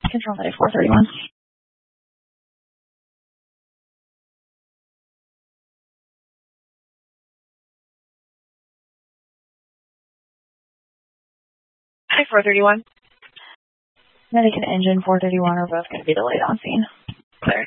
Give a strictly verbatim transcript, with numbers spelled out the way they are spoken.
Control Medic four thirty-one. Hi, four thirty-one. Medic and engine four thirty-one are both going to be delayed on scene. Clear.